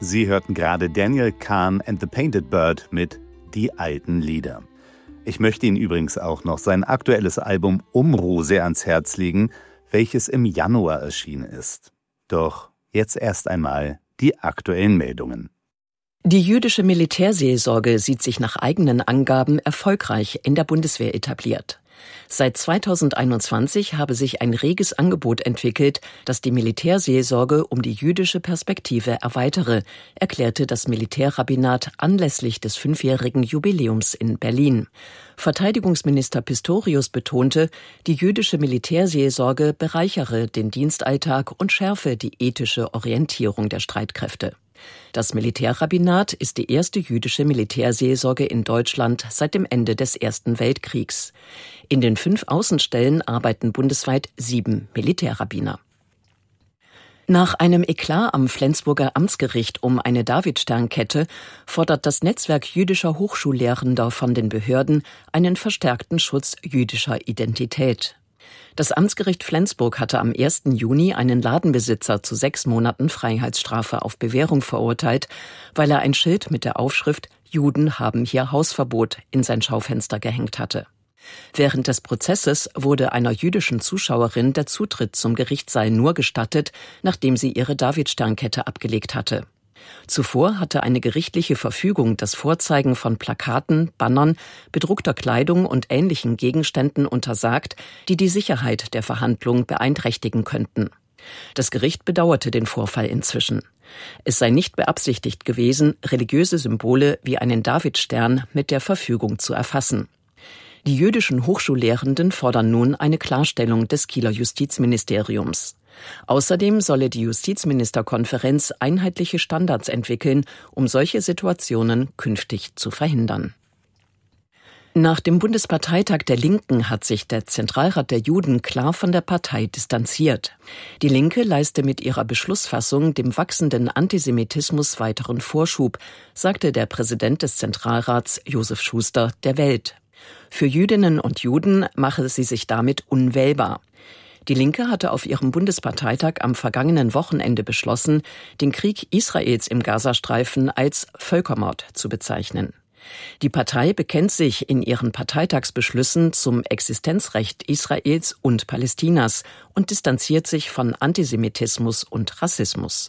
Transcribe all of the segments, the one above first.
Sie hörten gerade Daniel Kahn and the Painted Bird mit Die alten Lieder. Ich möchte Ihnen übrigens auch noch sein aktuelles Album Umru sehr ans Herz legen, welches im Januar erschienen ist. Doch jetzt erst einmal die aktuellen Meldungen. Die jüdische Militärseelsorge sieht sich nach eigenen Angaben erfolgreich in der Bundeswehr etabliert. Seit 2021 habe sich ein reges Angebot entwickelt, das die Militärseelsorge um die jüdische Perspektive erweitere, erklärte das Militärrabbinat anlässlich des 5-jährigen Jubiläums in Berlin. Verteidigungsminister Pistorius betonte, die jüdische Militärseelsorge bereichere den Dienstalltag und schärfe die ethische Orientierung der Streitkräfte. Das Militärrabbinat ist die erste jüdische Militärseelsorge in Deutschland seit dem Ende des Ersten Weltkriegs. In den 5 Außenstellen arbeiten bundesweit 7 Militärrabbiner. Nach einem Eklat am Flensburger Amtsgericht um eine Davidsternkette fordert das Netzwerk jüdischer Hochschullehrender von den Behörden einen verstärkten Schutz jüdischer Identität. Das Amtsgericht Flensburg hatte am 1. Juni einen Ladenbesitzer zu 6 Monaten Freiheitsstrafe auf Bewährung verurteilt, weil er ein Schild mit der Aufschrift »Juden haben hier Hausverbot« in sein Schaufenster gehängt hatte. Während des Prozesses wurde einer jüdischen Zuschauerin der Zutritt zum Gerichtssaal nur gestattet, nachdem sie ihre Davidsternkette abgelegt hatte. Zuvor hatte eine gerichtliche Verfügung das Vorzeigen von Plakaten, Bannern, bedruckter Kleidung und ähnlichen Gegenständen untersagt, die die Sicherheit der Verhandlung beeinträchtigen könnten. Das Gericht bedauerte den Vorfall inzwischen. Es sei nicht beabsichtigt gewesen, religiöse Symbole wie einen Davidstern mit der Verfügung zu erfassen. Die jüdischen Hochschullehrenden fordern nun eine Klarstellung des Kieler Justizministeriums. Außerdem solle die Justizministerkonferenz einheitliche Standards entwickeln, um solche Situationen künftig zu verhindern. Nach dem Bundesparteitag der Linken hat sich der Zentralrat der Juden klar von der Partei distanziert. Die Linke leiste mit ihrer Beschlussfassung dem wachsenden Antisemitismus weiteren Vorschub, sagte der Präsident des Zentralrats Josef Schuster der Welt. Für Jüdinnen und Juden mache sie sich damit unwählbar. Die Linke hatte auf ihrem Bundesparteitag am vergangenen Wochenende beschlossen, den Krieg Israels im Gazastreifen als Völkermord zu bezeichnen. Die Partei bekennt sich in ihren Parteitagsbeschlüssen zum Existenzrecht Israels und Palästinas und distanziert sich von Antisemitismus und Rassismus.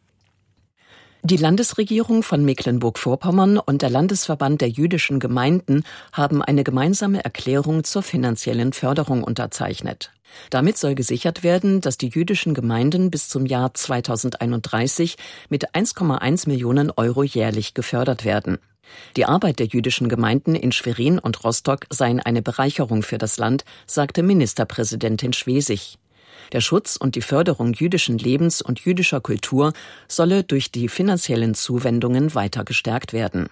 Die Landesregierung von Mecklenburg-Vorpommern und der Landesverband der jüdischen Gemeinden haben eine gemeinsame Erklärung zur finanziellen Förderung unterzeichnet. Damit soll gesichert werden, dass die jüdischen Gemeinden bis zum Jahr 2031 mit 1,1 Millionen Euro jährlich gefördert werden. Die Arbeit der jüdischen Gemeinden in Schwerin und Rostock seien eine Bereicherung für das Land, sagte Ministerpräsidentin Schwesig. Der Schutz und die Förderung jüdischen Lebens und jüdischer Kultur solle durch die finanziellen Zuwendungen weiter gestärkt werden.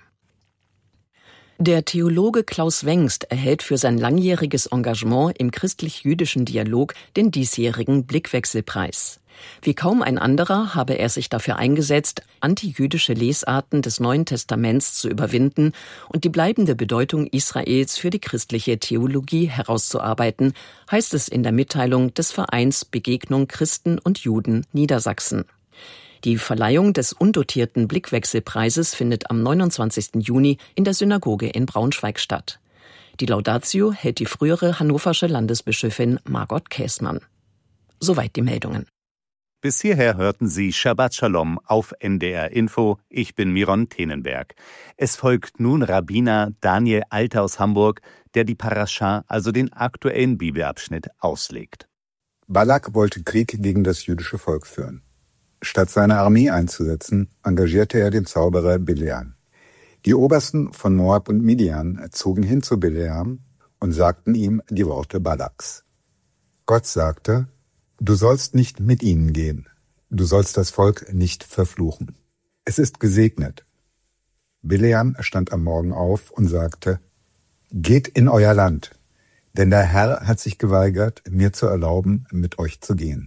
Der Theologe Klaus Wengst erhält für sein langjähriges Engagement im christlich-jüdischen Dialog den diesjährigen Blickwechselpreis. Wie kaum ein anderer habe er sich dafür eingesetzt, antijüdische Lesarten des Neuen Testaments zu überwinden und die bleibende Bedeutung Israels für die christliche Theologie herauszuarbeiten, heißt es in der Mitteilung des Vereins Begegnung Christen und Juden Niedersachsen. Die Verleihung des undotierten Blickwechselpreises findet am 29. Juni in der Synagoge in Braunschweig statt. Die Laudatio hält die frühere hannoversche Landesbischöfin Margot Käßmann. Soweit die Meldungen. Bis hierher hörten Sie Shabbat Shalom auf NDR Info. Ich bin Miron Tenenberg. Es folgt nun Rabbiner Daniel Alter aus Hamburg, der die Parascha, also den aktuellen Bibelabschnitt, auslegt. Balak wollte Krieg gegen das jüdische Volk führen. Statt seine Armee einzusetzen, engagierte er den Zauberer Bileam. Die Obersten von Moab und Midian zogen hin zu Bileam und sagten ihm die Worte Balaks. Gott sagte: Du sollst nicht mit ihnen gehen. Du sollst das Volk nicht verfluchen. Es ist gesegnet. Bileam stand am Morgen auf und sagte: Geht in euer Land, denn der Herr hat sich geweigert, mir zu erlauben, mit euch zu gehen.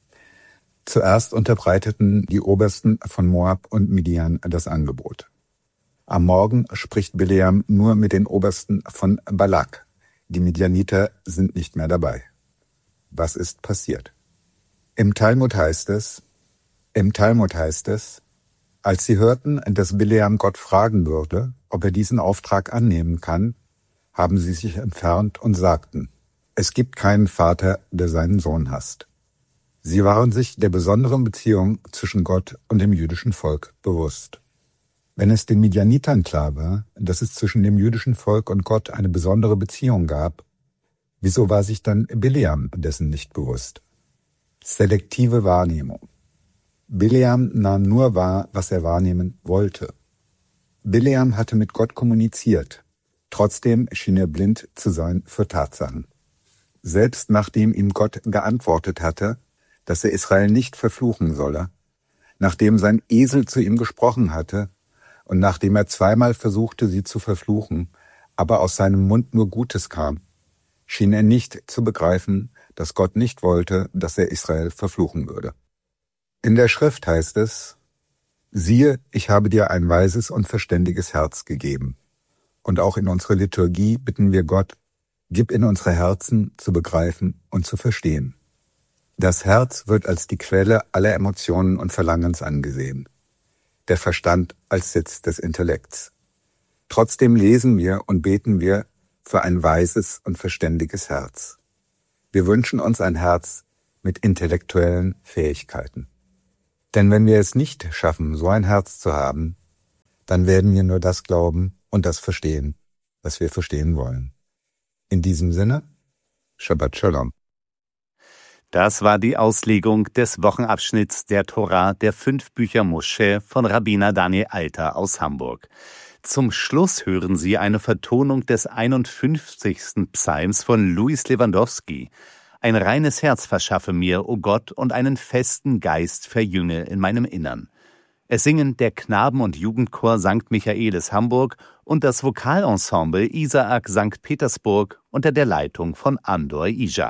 Zuerst unterbreiteten die Obersten von Moab und Midian das Angebot. Am Morgen spricht Bileam nur mit den Obersten von Balak. Die Midianiter sind nicht mehr dabei. Was ist passiert? Im Talmud heißt es, Als sie hörten, dass Bileam Gott fragen würde, ob er diesen Auftrag annehmen kann, haben sie sich entfernt und sagten: Es gibt keinen Vater, der seinen Sohn hasst. Sie waren sich der besonderen Beziehung zwischen Gott und dem jüdischen Volk bewusst. Wenn es den Midianitern klar war, dass es zwischen dem jüdischen Volk und Gott eine besondere Beziehung gab, wieso war sich dann Bileam dessen nicht bewusst? Selektive Wahrnehmung. Bileam nahm nur wahr, was er wahrnehmen wollte. Bileam hatte mit Gott kommuniziert. Trotzdem schien er blind zu sein für Tatsachen. Selbst nachdem ihm Gott geantwortet hatte, dass er Israel nicht verfluchen solle, nachdem sein Esel zu ihm gesprochen hatte und nachdem er zweimal versuchte, sie zu verfluchen, aber aus seinem Mund nur Gutes kam, schien er nicht zu begreifen, dass Gott nicht wollte, dass er Israel verfluchen würde. In der Schrift heißt es: Siehe, ich habe dir ein weises und verständiges Herz gegeben. Und auch in unserer Liturgie bitten wir Gott: Gib in unsere Herzen zu begreifen und zu verstehen. Das Herz wird als die Quelle aller Emotionen und Verlangens angesehen. Der Verstand als Sitz des Intellekts. Trotzdem lesen wir und beten wir für ein weises und verständiges Herz. Wir wünschen uns ein Herz mit intellektuellen Fähigkeiten. Denn wenn wir es nicht schaffen, so ein Herz zu haben, dann werden wir nur das glauben und das verstehen, was wir verstehen wollen. In diesem Sinne, Shabbat Shalom. Das war die Auslegung des Wochenabschnitts der Torah der 5 Bücher Moshe von Rabbiner Daniel Alter aus Hamburg. Zum Schluss hören Sie eine Vertonung des 51. Psalms von Louis Lewandowski. Ein reines Herz verschaffe mir, o Gott, und einen festen Geist verjünge in meinem Innern. Es singen der Knaben- und Jugendchor St. Michaelis Hamburg und das Vokalensemble Isaak St. Petersburg unter der Leitung von Andor Ija.